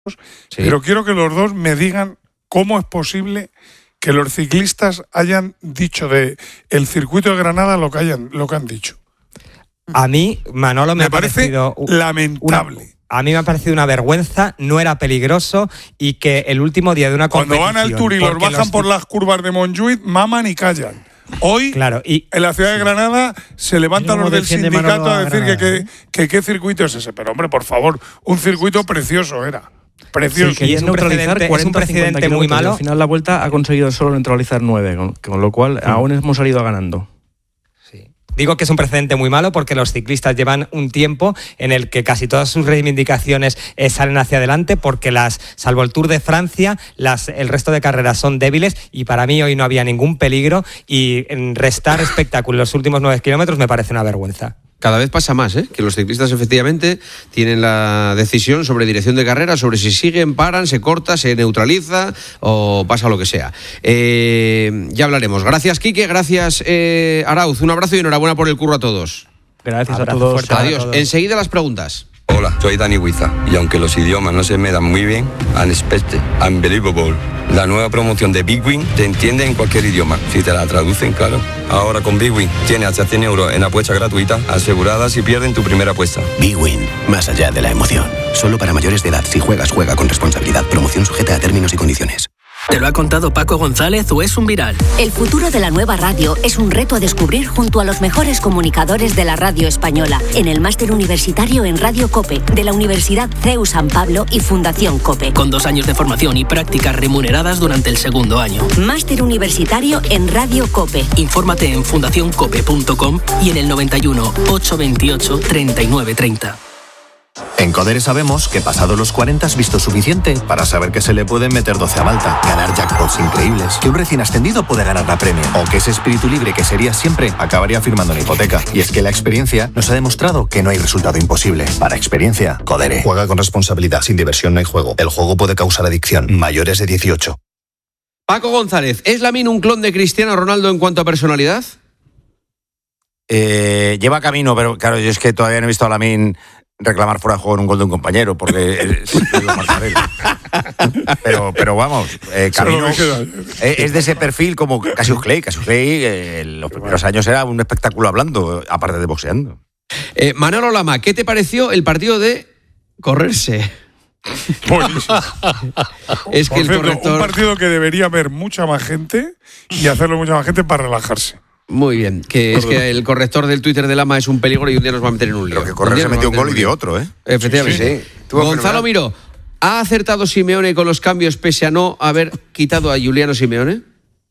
Sí. Pero quiero que los dos me digan cómo es posible que los ciclistas hayan dicho de el circuito de Granada lo que han dicho. A mí, Manolo, me ha parece lamentable. A mí me ha parecido una vergüenza, no era peligroso y que el último día de una competición... Cuando van al Tour y los bajan por las curvas de Montjuïc, maman y callan. Hoy, claro, en la ciudad de Granada, se levantan los del sindicato a decir que qué circuito es ese. Pero, hombre, por favor, un circuito precioso era. Precioso. Sí, y es un precedente muy malo. Al final la Vuelta ha conseguido solo neutralizar 9, con lo cual aún hemos salido ganando. Digo que es un precedente muy malo porque los ciclistas llevan un tiempo en el que casi todas sus reivindicaciones salen hacia adelante porque salvo el Tour de Francia, el resto de carreras son débiles y para mí hoy no había ningún peligro y restar espectáculo en los últimos 9 kilómetros me parece una vergüenza. Cada vez pasa más, que los ciclistas efectivamente tienen la decisión sobre dirección de carrera, sobre si siguen, paran, se corta, se neutraliza o pasa lo que sea. Ya hablaremos. Gracias, Quique, gracias, Arauz. Un abrazo y enhorabuena por el curro a todos. Gracias a todos. Adiós. Enseguida las preguntas. Hola, soy Dani Huiza y aunque los idiomas no se me dan muy bien, unexpected, unbelievable. La nueva promoción de Big Win te entiende en cualquier idioma, si te la traducen, claro. Ahora con Big Win tienes hasta 100 euros en apuesta gratuita, asegurada si pierden tu primera apuesta. Big Win, más allá de la emoción. Solo para mayores de edad. Si juegas, juega con responsabilidad. Promoción sujeta a términos y condiciones. ¿Te lo ha contado Paco González o es un viral? El futuro de la nueva radio es un reto a descubrir junto a los mejores comunicadores de la radio española en el Máster Universitario en Radio COPE de la Universidad CEU San Pablo y Fundación COPE. Con 2 años de formación y prácticas remuneradas durante el segundo año. Máster Universitario en Radio COPE. Infórmate en fundacioncope.com y en el 91 828 3930. En Codere sabemos que pasado los 40 has visto suficiente para saber que se le pueden meter 12 a Malta, ganar jackpots increíbles, que un recién ascendido puede ganar la premio, o que ese espíritu libre que sería siempre acabaría firmando una hipoteca. Y es que la experiencia nos ha demostrado que no hay resultado imposible. Para experiencia, Codere. Juega con responsabilidad, sin diversión no hay juego. El juego puede causar adicción. Mayores de 18. Paco González, ¿es Lamine un clon de Cristiano Ronaldo en cuanto a personalidad? Lleva camino, pero claro, yo es que todavía no he visto a Lamine reclamar fuera de juego en un gol de un compañero, porque pero vamos, Camino es de ese perfil como Cassius Clay. Cassius Clay en los primeros años era un espectáculo hablando, aparte de boxeando. Manolo Lama, ¿qué te pareció el partido de correrse? Es que un partido que debería ver mucha más gente y hacerlo mucha más gente para relajarse. Muy bien, es que el corrector del Twitter de Lama es un peligro y un día nos va a meter en un lío. Pero que correr se metió un gol y dio otro, Efectivamente. Sí. Gonzalo Miró, ¿ha acertado Simeone con los cambios pese a no haber quitado a Giuliano Simeone?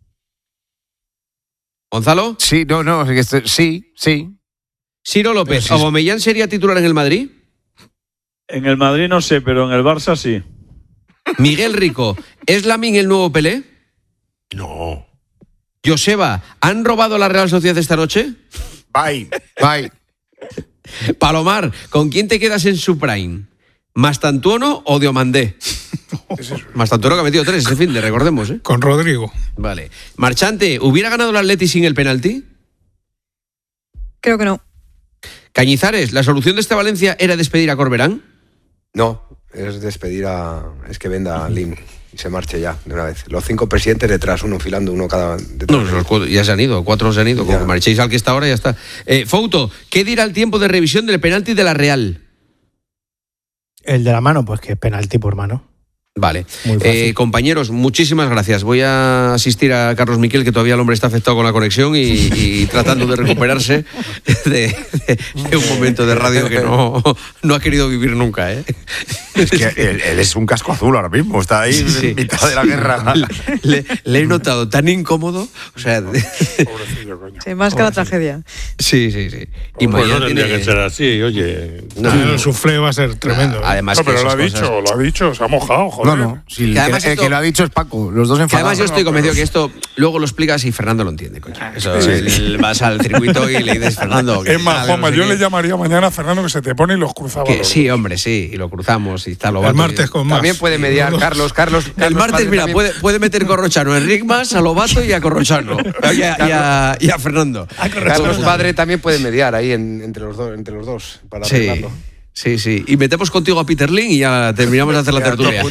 ¿Gonzalo? Sí, sí. Ciro López, ¿Aubameyang sería titular en el Madrid? En el Madrid no sé, pero en el Barça sí. Miguel Rico, ¿es Lamine el nuevo Pelé? No. Joseba, ¿han robado la Real Sociedad esta noche? Bye. Palomar, ¿con quién te quedas en su prime? ¿Mastantuono o Diomandé? Mastantuono que ha metido 3 ese fin de, recordemos, Con Rodrigo. Vale. Marchante, ¿hubiera ganado el Atleti sin el penalti? Creo que no. Cañizares, ¿la solución de este Valencia era despedir a Corberán? No, es que venda a Lim y se marche ya de una vez. Los 5 presidentes detrás, uno filando, uno cada detrás. No, ya se han ido, 4 se han ido. Como marchéis al que está ahora, ya está. Fouto, ¿qué dirá el tiempo de revisión del penalti de la Real? El de la mano, pues que es penalti por mano. Vale. Compañeros, muchísimas gracias. Voy a asistir a Carlos Miquel, que todavía el hombre está afectado con la conexión y tratando de recuperarse de un momento de radio que no ha querido vivir nunca. Es que él es un casco azul ahora mismo, está ahí en mitad de la guerra. Le he notado tan incómodo. O sea, sí, más que la tragedia. Sí. Y pues no tendría que ser así, oye. El suflé va a ser tremendo. Además, pero lo ha dicho, se ha mojado, joder. No. Si que lo ha dicho es Paco, los dos enfadados. Que además yo estoy convencido que esto luego lo explicas y Fernando lo entiende, coño. Vas al circuito y le dices, Fernando. Es más, Juanma, yo le llamaría mañana a Fernando que se te pone y los cruzaba. Sí, hombre, sí, y lo cruzamos y está lo El martes con más. También puede mediar Carlos. El martes, mira, puede meter Corrochano, Enric más, a Lobato y a Corrochano. Y a Fernando. Carlos padre también puede mediar ahí entre los dos para arreglarlo. Sí, sí. Y metemos contigo a Peter Lim y ya terminamos de hacer la tertulia.